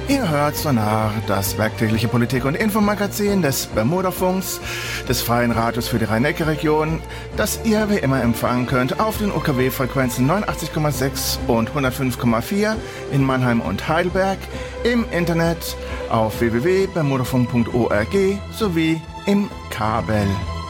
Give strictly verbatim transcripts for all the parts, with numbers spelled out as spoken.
Ihr hört Sonar, das werktägliche Politik- und Infomagazin des Bermudafunks, des Freien Radios für die Rhein-Neckar-Region, das ihr wie immer empfangen könnt auf den U K W-Frequenzen neunundachtzig Komma sechs und hundertfünf Komma vier in Mannheim und Heidelberg, im Internet auf w w w punkt bermudafunk punkt org sowie im Kabel.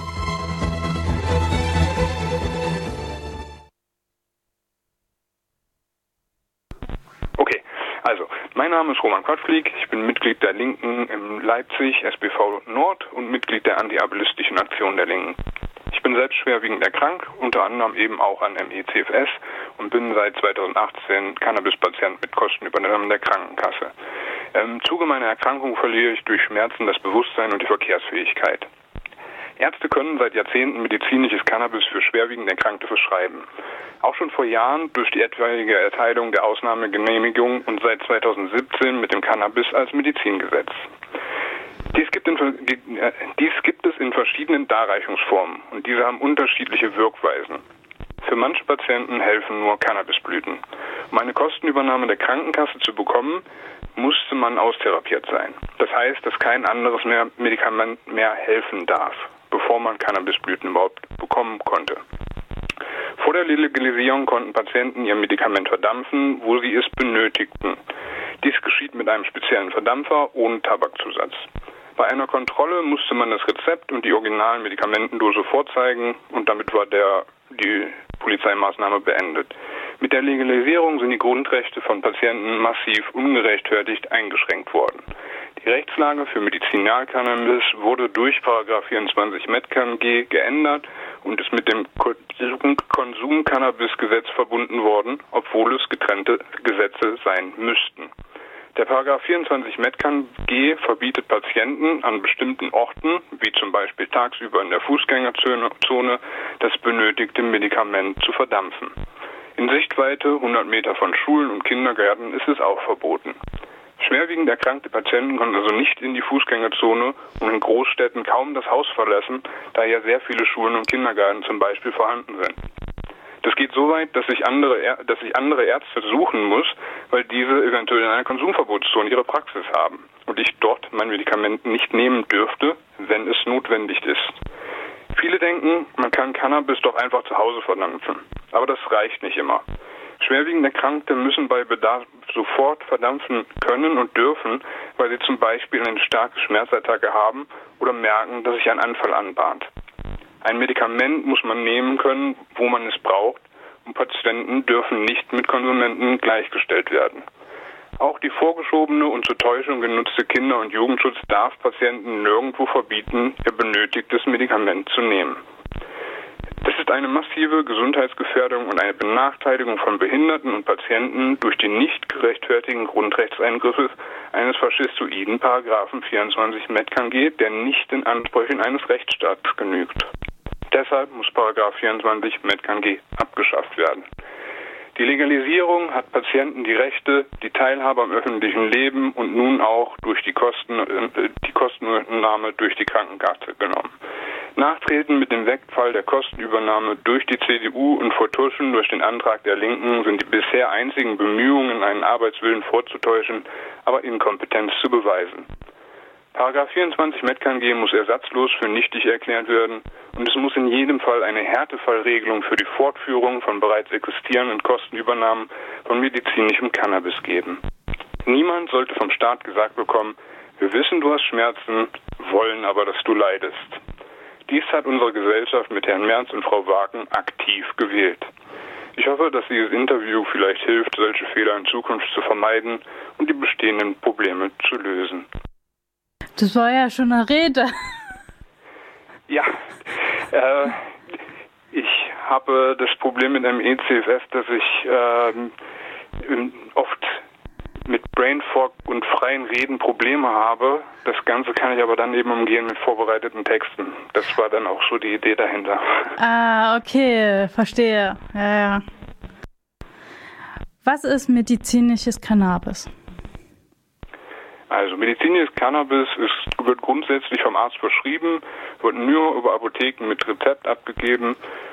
Mein Name ist Roman Kottflieg, ich bin Mitglied der Linken in Leipzig, S B V Nord und Mitglied der Anti-Ableistischen Aktion der Linken. Ich bin selbst schwerwiegend erkrankt, unter anderem eben auch an M E C F S und bin seit zweitausendachtzehn Cannabis-Patient mit Kostenübernahme der Krankenkasse. Im Zuge meiner Erkrankung verliere ich durch Schmerzen das Bewusstsein und die Verkehrsfähigkeit. Ärzte können seit Jahrzehnten medizinisches Cannabis für schwerwiegend Erkrankte verschreiben. Auch schon vor Jahren durch die etwaige Erteilung der Ausnahmegenehmigung und seit zweitausendsiebzehn mit dem Cannabis als Medizingesetz. Dies gibt, in, dies gibt es in verschiedenen Darreichungsformen und diese haben unterschiedliche Wirkweisen. Für manche Patienten helfen nur Cannabisblüten. Um eine Kostenübernahme der Krankenkasse zu bekommen, musste man austherapiert sein. Das heißt, dass kein anderes mehr Medikament mehr helfen darf, bevor man Cannabisblüten überhaupt bekommen konnte. Vor der Legalisierung konnten Patienten ihr Medikament verdampfen, wo sie es benötigten. Dies geschieht mit einem speziellen Verdampfer ohne Tabakzusatz. Bei einer Kontrolle musste man das Rezept und die originalen Medikamentendose vorzeigen und damit war der, die Polizeimaßnahme beendet. Mit der Legalisierung sind die Grundrechte von Patienten massiv ungerechtfertigt eingeschränkt worden. Die Rechtslage für Medizinalcannabis wurde durch Paragraph vierundzwanzig MedCanG geändert und ist mit dem Konsum-Cannabis-Gesetz verbunden worden, obwohl es getrennte Gesetze sein müssten. Der Paragraph vierundzwanzig MedCanG verbietet Patienten an bestimmten Orten, wie zum Beispiel tagsüber in der Fußgängerzone, das benötigte Medikament zu verdampfen. In Sichtweite hundert Meter von Schulen und Kindergärten ist es auch verboten. Schwerwiegend erkrankte Patienten können also nicht in die Fußgängerzone und in Großstädten kaum das Haus verlassen, da ja sehr viele Schulen und Kindergärten zum Beispiel vorhanden sind. Das geht so weit, dass ich andere, dass ich andere Ärzte suchen muss, weil diese eventuell in einer Konsumverbotszone ihre Praxis haben und ich dort mein Medikament nicht nehmen dürfte, wenn es notwendig ist. Viele denken, man kann Cannabis doch einfach zu Hause verdampfen, aber das reicht nicht immer. Schwerwiegend Erkrankte müssen bei Bedarf sofort verdampfen können und dürfen, weil sie zum Beispiel eine starke Schmerzattacke haben oder merken, dass sich ein Anfall anbahnt. Ein Medikament muss man nehmen können, wo man es braucht, und Patienten dürfen nicht mit Konsumenten gleichgestellt werden. Auch die vorgeschobene und zur Täuschung genutzte Kinder- und Jugendschutz darf Patienten nirgendwo verbieten, ihr benötigtes Medikament zu nehmen. Das ist eine massive Gesundheitsgefährdung und eine Benachteiligung von Behinderten und Patienten durch die nicht gerechtfertigten Grundrechtseingriffe eines faschistoiden Paragraphen vierundzwanzig MedCanG, der nicht den Ansprüchen eines Rechtsstaats genügt. Deshalb muss Paragraph vierundzwanzig MedCanG abgeschafft werden. Die Legalisierung hat Patienten die Rechte, die Teilhabe am öffentlichen Leben und nun auch durch die Kosten, äh, die Kostenübernahme durch die Krankenkasse genommen. Nachtreten mit dem Wegfall der Kostenübernahme durch die C D U und Vertuschen durch den Antrag der Linken sind die bisher einzigen Bemühungen, einen Arbeitswillen vorzutäuschen, aber Inkompetenz zu beweisen. Paragraph vierundzwanzig MedCanG muss ersatzlos für nichtig erklärt werden und es muss in jedem Fall eine Härtefallregelung für die Fortführung von bereits existierenden Kostenübernahmen von medizinischem Cannabis geben. Niemand sollte vom Staat gesagt bekommen, wir wissen, du hast Schmerzen, wollen aber, dass du leidest. Dies hat unsere Gesellschaft mit Herrn Merz und Frau Wagen aktiv gewählt. Ich hoffe, dass dieses Interview vielleicht hilft, solche Fehler in Zukunft zu vermeiden und die bestehenden Probleme zu lösen. Das war ja schon eine Rede. Ja, äh, ich habe das Problem mit dem E C F S, dass ich äh, oft mit Brain Fog und freien Reden Probleme habe. Das Ganze kann ich aber dann eben umgehen mit vorbereiteten Texten. Das war dann auch so die Idee dahinter. Ah, okay, verstehe. Ja, ja. Was ist medizinisches Cannabis? Also medizinisches Cannabis ist, wird grundsätzlich vom Arzt verschrieben, wird nur über Apotheken mit Rezept abgegeben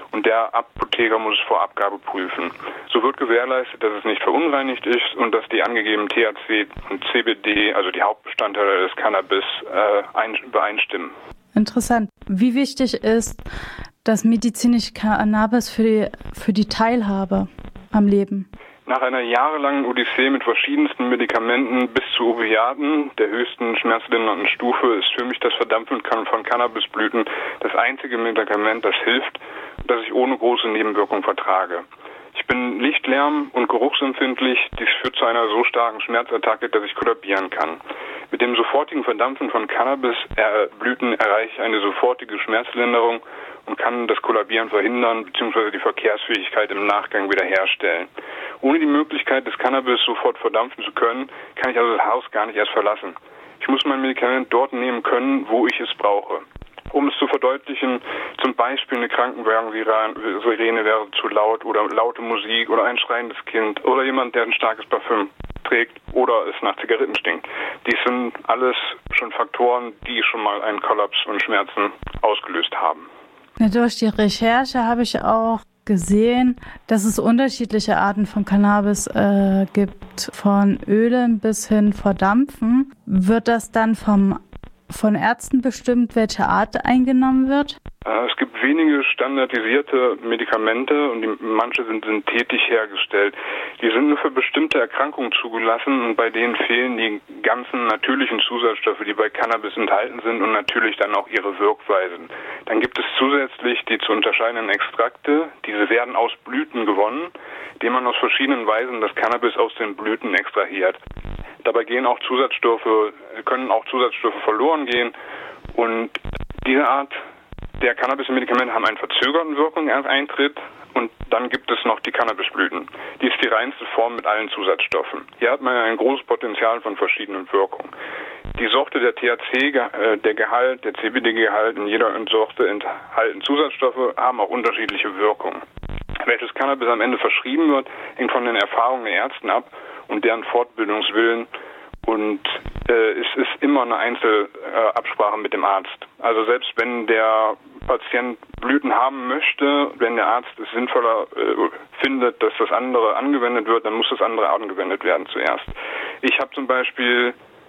und der Apotheker muss es vor Abgabe prüfen. So wird gewährleistet, dass es nicht verunreinigt ist und dass die angegebenen T H C und C B D, also die Hauptbestandteile des Cannabis, äh, ein, übereinstimmen. Interessant. Wie wichtig ist das medizinische Cannabis für die, für die Teilhabe am Leben? Nach einer jahrelangen Odyssee mit verschiedensten Medikamenten bis zu Opiaten, der höchsten schmerzlindernden Stufe, ist für mich das Verdampfen von Cannabisblüten das einzige Medikament, das hilft und das ich ohne große Nebenwirkung vertrage. Ich bin licht-, lärm- und geruchsempfindlich. Dies führt zu einer so starken Schmerzattacke, dass ich kollabieren kann. Mit dem sofortigen Verdampfen von Cannabisblüten erreiche ich eine sofortige Schmerzlinderung und kann das Kollabieren verhindern bzw. die Verkehrsfähigkeit im Nachgang wiederherstellen. Ohne die Möglichkeit des Cannabis sofort verdampfen zu können, kann ich also das Haus gar nicht erst verlassen. Ich muss mein Medikament dort nehmen können, wo ich es brauche. Um es zu verdeutlichen, zum Beispiel eine Krankenwagen-Sirene wäre zu laut oder laute Musik oder ein schreiendes Kind oder jemand, der ein starkes Parfüm trägt oder es nach Zigaretten stinkt. Dies sind alles schon Faktoren, die schon mal einen Kollaps und Schmerzen ausgelöst haben. Ja, durch die Recherche habe ich auch gesehen, dass es unterschiedliche Arten von Cannabis äh, gibt, von Ölen bis hin Verdampfen. Wird das dann vom von Ärzten bestimmt, welche Art eingenommen wird? Es gibt wenige standardisierte Medikamente und die, manche sind synthetisch hergestellt. Die sind nur für bestimmte Erkrankungen zugelassen und bei denen fehlen die ganzen natürlichen Zusatzstoffe, die bei Cannabis enthalten sind und natürlich dann auch ihre Wirkweisen. Dann gibt es zusätzlich die zu unterscheidenden Extrakte. Diese werden aus Blüten gewonnen, indem man aus verschiedenen Weisen das Cannabis aus den Blüten extrahiert. Dabei gehen auch Zusatzstoffe, können auch Zusatzstoffe verloren gehen und diese Art der Cannabis-Medikamente haben einen verzögerten Wirkungseintritt und dann gibt es noch die Cannabisblüten. Die ist die reinste Form mit allen Zusatzstoffen. Hier hat man ein großes Potenzial von verschiedenen Wirkungen. Die Sorte der T H C, der Gehalt, der C B D-Gehalt in jeder Sorte enthalten Zusatzstoffe, haben auch unterschiedliche Wirkungen. Welches Cannabis am Ende verschrieben wird, hängt von den Erfahrungen der Ärzte ab und deren Fortbildungswillen und äh, es ist immer eine Einzelabsprache äh, mit dem Arzt. Also selbst wenn der Patient Blüten haben möchte, wenn der Arzt es sinnvoller äh, findet, dass das andere angewendet wird, dann muss das andere angewendet werden zuerst. Ich habe zum Beispiel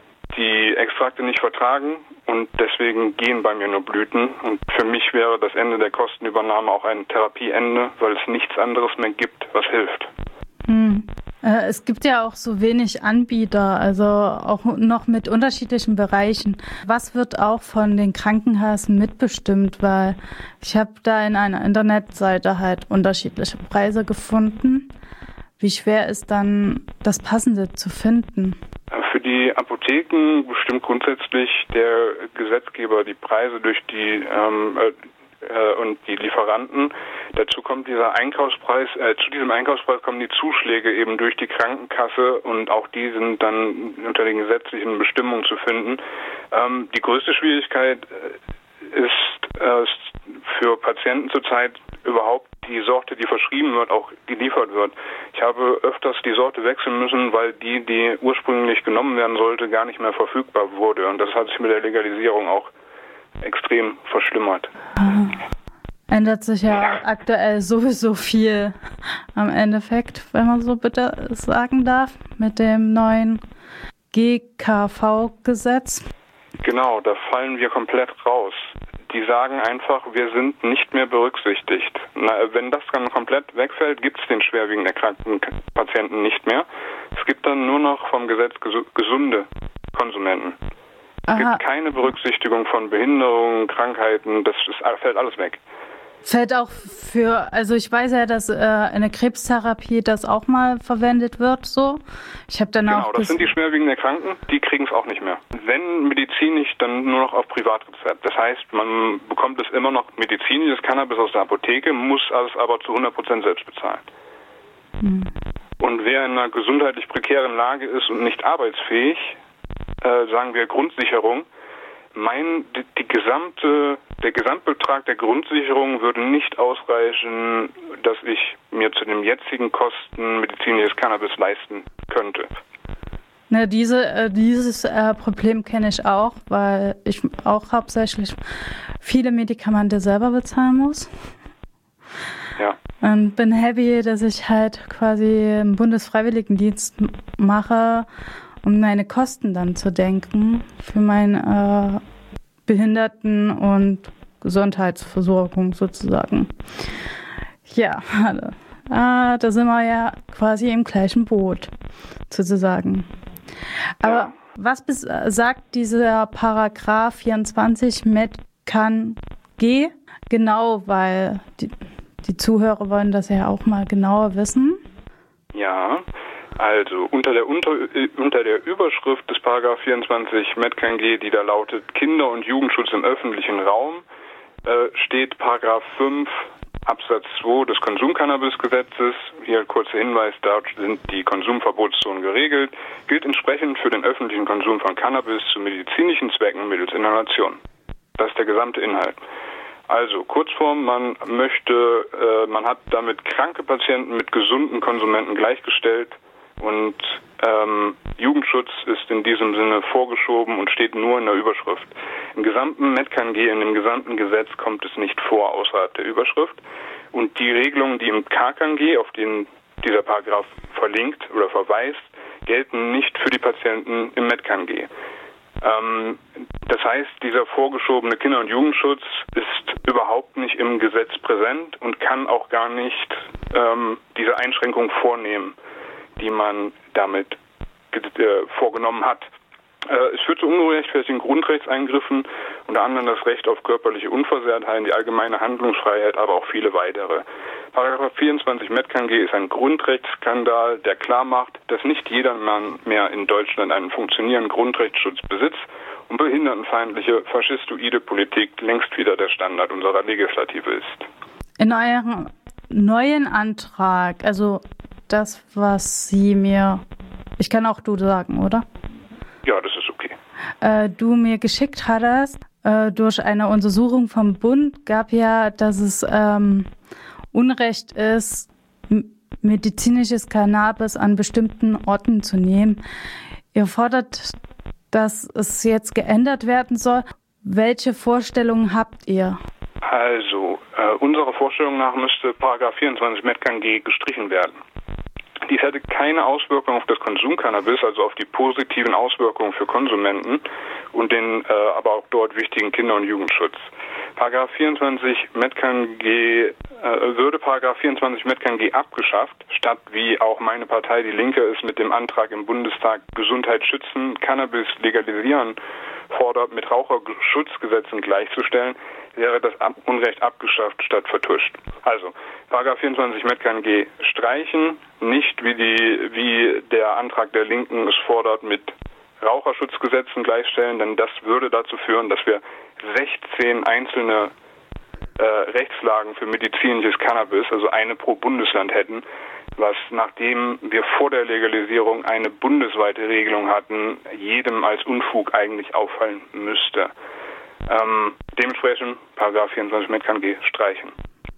die Extrakte nicht vertragen und deswegen gehen bei mir nur Blüten und für mich wäre das Ende der Kostenübernahme auch ein Therapieende, weil es nichts anderes mehr gibt, was hilft. Hm. Äh, es gibt ja auch so wenig Anbieter, also auch noch mit unterschiedlichen Bereichen. Was wird auch von den Krankenkassen mitbestimmt? Weil ich habe da in einer Internetseite halt unterschiedliche Preise gefunden. Wie schwer ist dann das Passende zu finden? Für die Apotheken bestimmt grundsätzlich der Gesetzgeber die Preise durch die ähm, äh, und die Lieferanten. Dazu kommt dieser Einkaufspreis, äh, zu diesem Einkaufspreis kommen die Zuschläge eben durch die Krankenkasse und auch die sind dann unter den gesetzlichen Bestimmungen zu finden. Ähm, die größte Schwierigkeit ist äh, für Patienten zurzeit überhaupt die Sorte, die verschrieben wird, auch geliefert wird. Ich habe öfters die Sorte wechseln müssen, weil die, die ursprünglich genommen werden sollte, gar nicht mehr verfügbar wurde. Und das hat sich mit der Legalisierung auch extrem verschlimmert. Ändert sich ja, ja aktuell sowieso viel am Endeffekt, wenn man so bitte sagen darf, mit dem neuen G K V-Gesetz. Genau, da fallen wir komplett raus. Die sagen einfach, wir sind nicht mehr berücksichtigt. Na, wenn das dann komplett wegfällt, gibt es den schwerwiegend erkrankten Patienten nicht mehr. Es gibt dann nur noch vom Gesetz gesunde Konsumenten. Es Aha. gibt keine Berücksichtigung von Behinderungen, Krankheiten, das ist, fällt alles weg. Fällt auch für, also ich weiß ja, dass äh, eine Krebstherapie das auch mal verwendet wird, so. Ich habe dann genau, auch das sind die schwerwiegend Erkrankten, die kriegen es auch nicht mehr. Wenn medizinisch, dann nur noch auf Privatrezept. Das heißt, man bekommt es immer noch medizinisches Cannabis aus der Apotheke, muss es aber zu hundert Prozent selbst bezahlen. Hm. Und wer in einer gesundheitlich prekären Lage ist und nicht arbeitsfähig, äh, sagen wir Grundsicherung, mein, die, die gesamte, der Gesamtbetrag der Grundsicherung würde nicht ausreichen, dass ich mir zu den jetzigen Kosten medizinisches Cannabis leisten könnte. Ne, diese, äh, dieses äh, Problem kenne ich auch, weil ich auch hauptsächlich viele Medikamente selber bezahlen muss. Und bin happy, dass ich halt quasi einen Bundesfreiwilligendienst mache, um meine Kosten dann zu denken für meine äh, Behinderten- und Gesundheitsversorgung sozusagen. Ja, äh, da sind wir ja quasi im gleichen Boot sozusagen. Aber ja. Was bis, äh, sagt dieser Paragraph vierundzwanzig Met kann G genau, weil die, die Zuhörer wollen das ja auch mal genauer wissen. Ja, also unter der, unter, unter der Überschrift des Paragraph vierundzwanzig Met kann G, die da lautet Kinder- und Jugendschutz im öffentlichen Raum, äh, steht Paragraph fünf Absatz zwei des Konsumcannabisgesetzes, hier ein kurzer Hinweis, da sind die Konsumverbotszonen geregelt, gilt entsprechend für den öffentlichen Konsum von Cannabis zu medizinischen Zwecken mittels Inhalation. Das ist der gesamte Inhalt. Also Kurzform, man möchte, äh, man hat damit kranke Patienten mit gesunden Konsumenten gleichgestellt und ähm, Jugendschutz ist in diesem Sinne vorgeschoben und steht nur in der Überschrift. Im gesamten Met kann G, in dem gesamten Gesetz kommt es nicht vor, außerhalb der Überschrift. Und die Regelungen, die im K K G, auf den dieser Paragraph verlinkt oder verweist, gelten nicht für die Patienten im Met kann G. Ähm, das heißt, dieser vorgeschobene Kinder- und Jugendschutz ist überhaupt nicht im Gesetz präsent und kann auch gar nicht ähm, diese Einschränkung vornehmen, die man damit äh, vorgenommen hat. Äh, es führt zu ungerechtfertigten Grundrechtseingriffen, unter anderem das Recht auf körperliche Unversehrtheit, die allgemeine Handlungsfreiheit, aber auch viele weitere. Paragraph vierundzwanzig Met kann G ist ein Grundrechtsskandal, der klar macht, dass nicht jedermann mehr in Deutschland einen funktionierenden Grundrechtsschutz besitzt und behindertenfeindliche, faschistoide Politik längst wieder der Standard unserer Legislative ist. In eurem neuen Antrag, also das, was Sie mir, ich kann auch du sagen, oder? Ja, das ist okay. Äh, du mir geschickt hattest, äh, durch eine Untersuchung vom Bund gab ja, dass es ähm, Unrecht ist, m- medizinisches Cannabis an bestimmten Orten zu nehmen. Ihr fordert, dass es jetzt geändert werden soll. Welche Vorstellungen habt ihr? Also, äh, unserer Vorstellung nach müsste Paragraph vierundzwanzig Met kann G gestrichen werden. Dies hätte keine Auswirkung auf das Konsumcannabis, also auf die positiven Auswirkungen für Konsumenten und den äh, aber auch dort wichtigen Kinder- und Jugendschutz. Paragraph vierundzwanzig Met kann G, äh, würde Paragraph vierundzwanzig Met kann G abgeschafft, statt wie auch meine Partei Die Linke es mit dem Antrag im Bundestag Gesundheit schützen, Cannabis legalisieren fordert, mit Raucherschutzgesetzen gleichzustellen, wäre das Ab- Unrecht abgeschafft statt vertuscht. Also, Paragraph vierundzwanzig Met kann G streichen, nicht wie die, wie der Antrag der Linken es fordert, mit Raucherschutzgesetzen gleichstellen, denn das würde dazu führen, dass wir sechzehn einzelne äh, Rechtslagen für medizinisches Cannabis, also eine pro Bundesland hätten, was, nachdem wir vor der Legalisierung eine bundesweite Regelung hatten, jedem als Unfug eigentlich auffallen müsste. Ähm, dementsprechend Paragraph vierundzwanzig Met kann G streichen.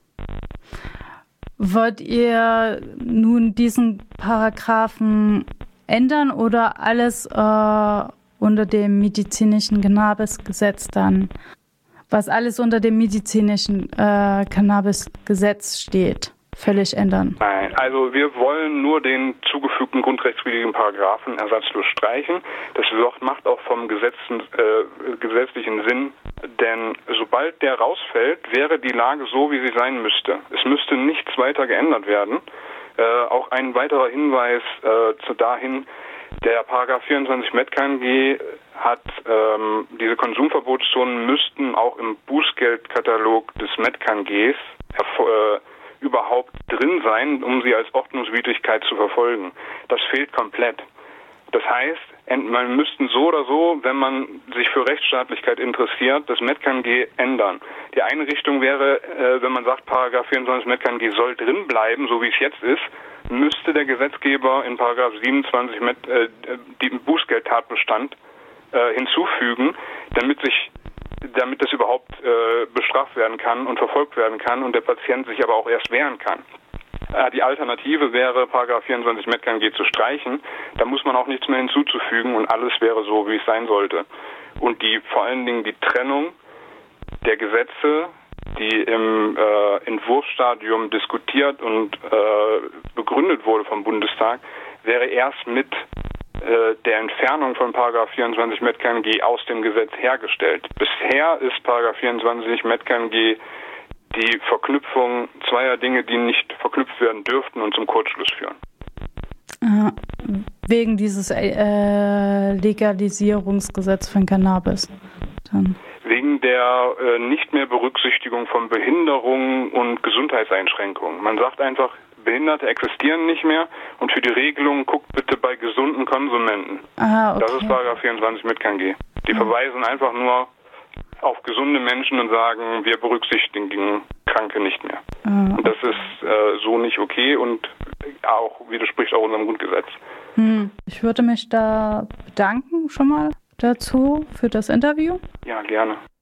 Wollt ihr nun diesen Paragraphen ändern oder alles äh, unter dem medizinischen Cannabisgesetz dann, was alles unter dem medizinischen äh, Cannabisgesetz steht, völlig ändern? Nein, also wir wollen nur den zugefügten grundrechtswidrigen Paragraphen ersatzlos streichen. Das macht auch vom Gesetzen, äh, gesetzlichen Sinn, denn sobald der rausfällt, wäre die Lage so, wie sie sein müsste. Es müsste nichts weiter geändert werden. Äh, auch ein weiterer Hinweis äh, zu dahin, der Paragraph vierundzwanzig Met kann G hat, ähm, diese Konsumverbotszonen müssten auch im Bußgeldkatalog des Met kann Gs hervor, äh, überhaupt drin sein, um sie als Ordnungswidrigkeit zu verfolgen. Das fehlt komplett. Das heißt, man müssten so oder so, wenn man sich für Rechtsstaatlichkeit interessiert, das Met kann G ändern. Die eine Richtung wäre, äh, wenn man sagt, Paragraph vierundzwanzig Met kann G soll drin bleiben, so wie es jetzt ist, müsste der Gesetzgeber in Paragraph siebenundzwanzig Met, äh, den Bußgeldtatbestand äh, hinzufügen, damit sich damit das überhaupt äh, bestraft werden kann und verfolgt werden kann und der Patient sich aber auch erst wehren kann. Äh, die Alternative wäre, Paragraph vierundzwanzig Met kann G zu streichen. Da muss man auch nichts mehr hinzuzufügen und alles wäre so, wie es sein sollte. Und die vor allen Dingen die Trennung der Gesetze die im äh, Entwurfsstadium diskutiert und äh, begründet wurde vom Bundestag, wäre erst mit äh, der Entfernung von Paragraph vierundzwanzig MetKG aus dem Gesetz hergestellt. Bisher ist Paragraph vierundzwanzig MetKG die Verknüpfung zweier Dinge, die nicht verknüpft werden dürften und zum Kurzschluss führen. Äh, wegen dieses äh, Legalisierungsgesetz von Cannabis. Dann. Wegen der äh, nicht mehr Berücksichtigung von Behinderungen und Gesundheitseinschränkungen. Man sagt einfach, Behinderte existieren nicht mehr und für die Regelung guckt bitte bei gesunden Konsumenten. Ah, okay. Das ist Paragraph vierundzwanzig MetKG. Die mhm. verweisen einfach nur auf gesunde Menschen und sagen, wir berücksichtigen Kranke nicht mehr. Mhm. Und das ist äh, so nicht okay und auch widerspricht auch unserem Grundgesetz. Hm. Ich würde mich da bedanken schon mal dazu für das Interview. Ja, gerne.